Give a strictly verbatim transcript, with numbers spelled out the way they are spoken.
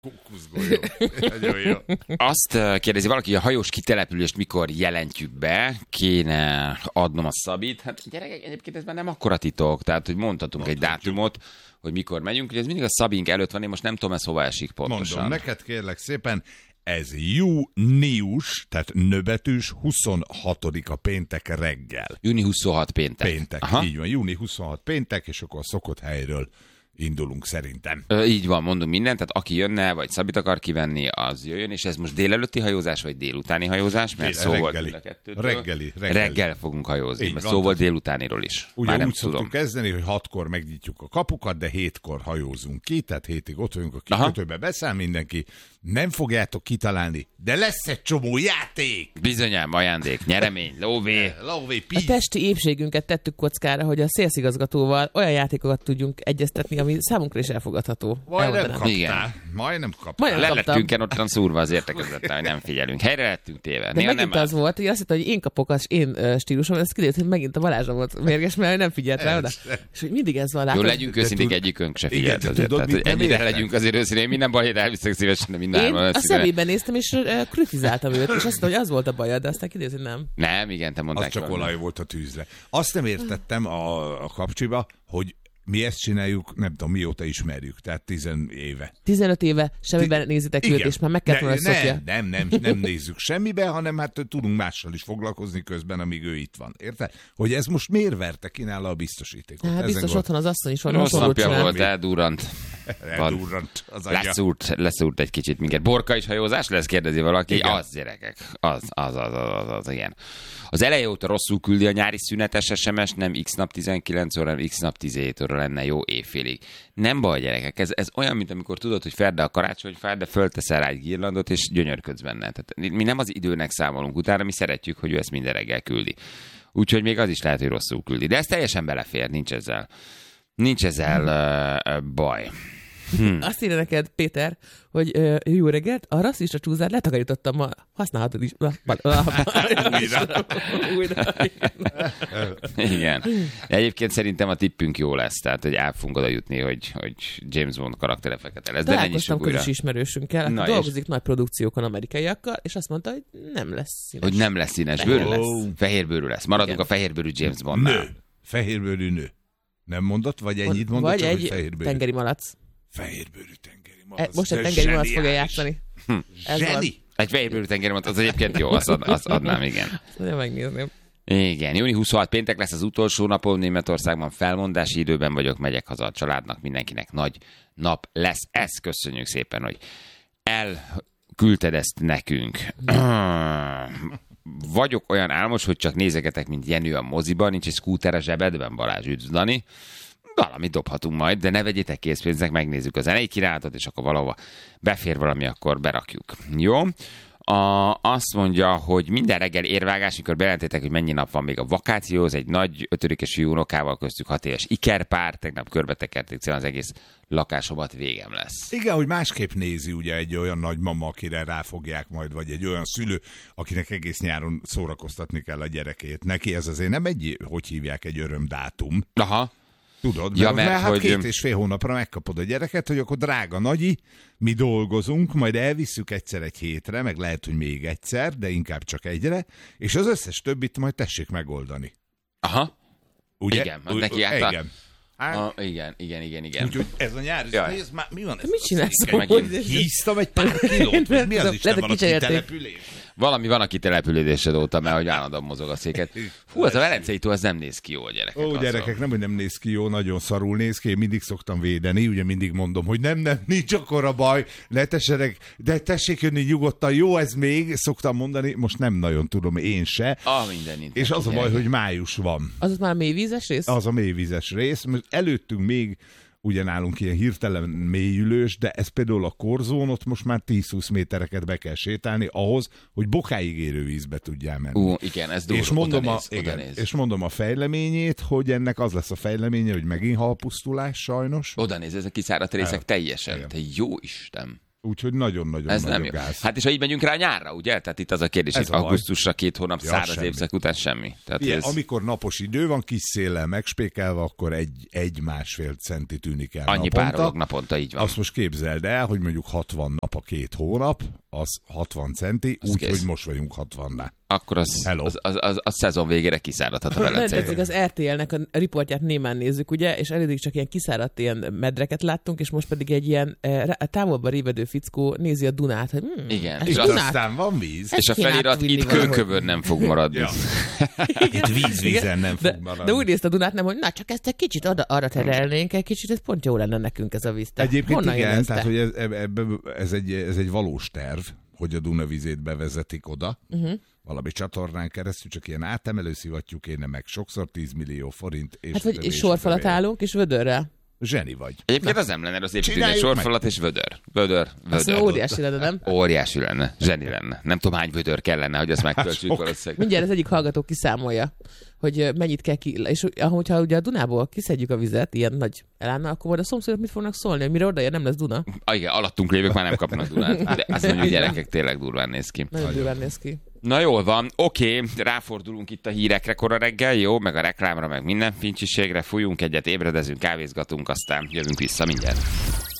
Kókuszgolyó. Nagyon jó. Azt kérdezi valaki, a hajós kitelepülést mikor jelentjük be, kéne adnom a Szabit. Hát gyerekek, egyébként ez már nem akkora titok, tehát hogy mondhatunk egy dátumot, hogy mikor megyünk, hogy ez mindig a Szabink előtt van, én most nem tudom, ez hova esik pontosan. Mondom, neked kérlek szépen, ez június, tehát nöbetűs huszonhatodika péntek reggel. június huszonhat péntek. Péntek, Aha. így van, június huszonhat péntek, és akkor a szokott helyről indulunk szerintem. Ö, így van, mondunk mindent, tehát aki jönne, vagy Szabit akar kivenni, az jöjjön, és ez most délelőtti hajózás, vagy délutáni hajózás, mert Dél, szó reggeli. volt a kettőtől. Reggeli, reggeli. Reggel fogunk hajózni, Így mert van, szó volt délutániról is. Ugye Már nem úgy tudom. szoktuk kezdeni, hogy hatkor megnyitjuk a kapukat, de hétkor hajózunk ki, tehát hétig ott vagyunk a kikötőbe, beszáll mindenki. Nem fogjátok kitalálni, de lesz egy csomó játék! Bizonyám, ajándék, nyeremény, lóvé. Lóvé, A testi épségünket tettük kockára, hogy a szélszigazgatóval olyan játékokat tudjunk egyeztetni, ami számunkra is elfogadható. Majdnem kaptál. Igen. Majdnem kaptál. Majdnem Le kaptam. lettünk ottan szúrva az értekezlettel, hogy nem figyelünk. Helyre lettünk téve. De Néha megint nem az volt, hogy azt hitte, hogy én kapok az én uh, stílusom, ez kiderült, hogy megint a Balázsa volt mérges, mert nem figyelt rá oda. És hogy mindig ez van. Jó, látod? legyünk őszinték, tud- egyikünk se Igen, figyelt de azért. tudod, Tehát, mit hogy nem ennyire értek? legyünk azért őszintén. Én minden bajért elviszek szívesen, de Én mindárban. a szemébe néztem, és uh, kritizáltam őt, és azt mondta, hogy az volt a bajod, de aztán kiderült, hogy nem. Nem, igen, te Az mondták. csak valami. olaj volt a tűzre. Azt nem értettem a, a kapcsiba, hogy mi ezt csináljuk, nem tudom, mióta ismerjük, tehát tizen éve. tizenöt éve semmiben nézitek őt, és már meg kellett volna, hogy ne, szokja. nem, nem, nem nézzük semmibe, hanem hát tudunk mással is foglalkozni közben, amíg ő itt van. Érted? Hogy ez most miért verte ki nála a biztosítékot? Hát Ezen biztos gond- otthon az asszony is van, Rossz hasonlót napja csinál. volt, eldurrant. Eldurrant az agya. Leszúrt, leszúrt egy kicsit minket. Borka is hajózás lesz, kérdezi valaki. Igen. Az, gyerekek. Az, az, az, az, az, az, igen. Az eleje óta rosszul küldi a nyári szünetes es em es, nem X nap tizenkilenc óra, hanem X nap tizenhét óra lenne jó évfélig. Nem baj, gyerekek, ez, ez olyan, mint amikor tudod, hogy ferde a karácsonyfát, de fölteszel rá egy girlandot, és gyönyörködsz benne. Tehát mi nem az időnek számolunk utána, mi szeretjük, hogy ő ezt minden reggel küldi. Úgyhogy még az is lehet, hogy rosszul küldi. De ez teljesen belefér, nincs ezzel, nincs ezzel uh, uh, baj. Hm. Azt írja neked, Péter, hogy uh, jó reggelt, a rasszista csúzát letakarítottam ma. Használhatod is. Újra. Újra. Igen. Egyébként szerintem a tippünk jó lesz, tehát hogy el fogunk oda jutni, hogy, hogy James Bond karaktere fekete lesz. De ne Találkoztam nyissuk újra. közös ismerősünkkel, Na aki dolgozik nagy produkciókon amerikaiakkal, és azt mondta, hogy nem lesz színes. Hogy nem lesz színes Fehér bőrű lesz. lesz. Fehérbőrű lesz. Maradunk Igen. a fehérbőrű James Bondnál. Nő. Fehérbőrű nő. Nem mondott? Vagy ennyit mondott? Vagy csak, hogy egy fehérbőrű. tengeri malac. Fehérbőrű tengeri E, malac. most egy De tengeri malac fogja zseniális. játszani. Ez Zseni. van. Egy fehérbőrű tengeremont, az egyébként jó, azt, ad, azt adnám, igen. Ezt nagyon megnézném. Igen, június huszonhat péntek lesz az utolsó napom Németországban, felmondási időben vagyok, megyek haza a családnak, mindenkinek nagy nap lesz. Ezt köszönjük szépen, hogy elküldted ezt nekünk. Vagyok olyan álmos, hogy csak nézegetek, mint Jenő a moziban, nincs egy szkúter a zsebedben, Balázs, üdv, Dani. Valamit dobhatunk majd, de ne vegyétek készpénznek, megnézzük a zenei kínálatot, és akkor valahova befér valami, akkor berakjuk. Jó? A, azt mondja, hogy minden reggel érvágás, mikor bejelentettek, hogy mennyi nap van még a vakációhoz, egy nagy ötödikes fiú unokával, köztük hat éves ikerpár, tegnap körbetekerték, az egész lakásomat, végem lesz. Igen, hogy másképp nézi ugye egy olyan nagymama, akire ráfogják majd, vagy egy olyan szülő, akinek egész nyáron szórakoztatni kell a gyerekét. Neki ez azért nem egy, hogy hívják, egy örömdátum. Aha. Tudod, Ja, mert, mert mert hát hogy- két és fél hónapra megkapod a gyereket, hogy akkor drága nagyi, mi dolgozunk, majd elvisszük egyszer egy hétre, meg lehet, hogy még egyszer, de inkább csak egyre, és az összes többit majd tessék megoldani. Aha. Ugye? Igen, hát U- neki át a- igen. Hát, Ah, igen, igen, igen, igen. úgyhogy ez a nyár, Jaj. nézd már, mi van ez? Mit csinálsz? megint Híztam egy pár kilót, vagy mi az Lehet, Isten hogy van a kicserélték. kitelepülés? Valami van a kitelepülésed óta, mert hogy állandóan mozog a széket. Hú, az a Velencei tó, az nem néz ki jól, gyerekek. Ó, az gyerekek, nem, hogy nem néz ki jó, nagyon szarul néz ki, én mindig szoktam védeni, ugye mindig mondom, hogy nem, nem, nincs akkora baj, ne tessenek, de tessék jönni nyugodtan, jó ez még, szoktam mondani, most nem nagyon tudom, én se. Ah, minden itt. És az a baj, hogy május van. Az ott már mélyvízes rész? Az a mélyvizes rész, mert előttünk még ugye nálunk ilyen hirtelen mélyülős, de ez például a korzónot most már tíz-húsz métereket be kell sétálni ahhoz, hogy bokáig érő vízbe tudjál menni. Ú, igen, ez durva. és mondom, oda a, néz, oda igen, néz. és mondom a fejleményét, hogy ennek az lesz a fejleménye, hogy megint halpusztulás sajnos. Oda néz, ezek kiszáradt részek El. teljesen. Igen. Te jó Isten. Úgyhogy nagyon-nagyon Ez nagy nem a jó. gáz. Hát és ha így megyünk rá nyárra, ugye? Tehát itt az a kérdés, Ez itt a baj. augusztusra két hónap Ja, száraz semmi. évszak után semmi. Tehát Igen, ez... amikor napos idő van, kis széllel megspékelve, akkor egy, egy másfél centi tűnik el Annyi naponta. párolog naponta, így van. Azt most képzeld el, hogy mondjuk hatvan nap a két hónap, az hatvan centi, úgyhogy kész. most vagyunk hatvannál. Akkor az, Hello. az, az, az, az szezon végére kiszáradhat a Nagyon Velencei. tetszik, az er té el-nek a riportját némán nézzük, ugye, és elődig csak ilyen kiszáradt ilyen medreket láttunk, és most pedig egy ilyen eh, távolban révedő fickó nézi a Dunát, hogy hm, Igen, ez és És az- Dunát. aztán van víz. És a kéne felirat átvinni itt valahogy. kőkövön nem fog maradni. Ja. Itt víz-vízen nem de, fog maradni. de úgy nézte a Dunát, nem, hogy na, csak ezt egy kicsit oda, arra terelnénk, egy kicsit, ez pont jó lenne nekünk ez a víz. Te Egyébként honnan jön igen, ez, tehát te? hogy ez, ebbe, ez, egy, ez egy valós terv, hogy a Duna vizét bevezetik oda, uh-huh. valami csatornán keresztül, csak ilyen átemelő szivattyú kéne meg, sokszor tíz millió forint. És Hát, hogy és sorfalat és- állunk, és vödörrel. Zseni vagy. Egyébként az nem lenne rossz építeni egy Csináljuk sorfalat és vödör. Vödör, Azt vödör. óriási lenne, nem? Óriási lenne, zseni lenne. Nem tudom, hány vödör kellene, hogy ezt megtöltsük sok. valószínűleg. Mindjárt az egyik hallgató kiszámolja, hogy ö, mennyit kell ki, és ahogyha ugye a Dunából kiszedjük a vizet, ilyen nagy elánnal, akkor majd a szomszédok mit fognak szólni, hogy mire odaér, nem lesz Duna. Ah, igen, alattunk lévők már nem kapnak Dunát. De azt mondja, hogy gyerekek, tényleg durván néz ki. Nagyon durván néz ki. Na jól van, oké, ráfordulunk itt a hírekre kora reggel, jó, meg a reklámra, meg minden fincsiségre, fújunk egyet, ébredezünk, kávézgatunk, aztán jövünk vissza mindjárt.